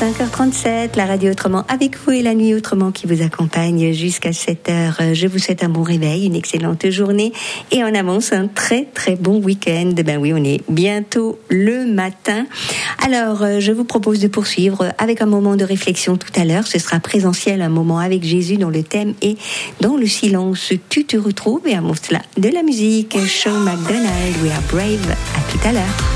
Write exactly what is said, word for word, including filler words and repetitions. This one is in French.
cinq heures trente-sept, la radio Autrement avec vous et la nuit Autrement qui vous accompagne jusqu'à sept heures. Je vous souhaite un bon réveil, une excellente journée et en avance un très très bon week-end. Ben oui, on est bientôt le matin. Alors, je vous propose de poursuivre avec un moment de réflexion tout à l'heure. Ce sera présentiel, un moment avec Jésus dont le thème est « Dans le silence, tu te retrouves » et avant cela, de la musique. Sean McDonald, We Are Brave. À tout à l'heure.